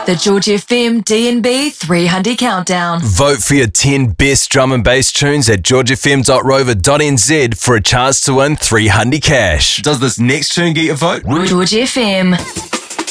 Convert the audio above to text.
The George FM DNB 300 Countdown. Vote for your 10 best drum and bass tunes at georgefm.rover.nz for a chance to win 300 cash. Does this next tune get your vote? George FM.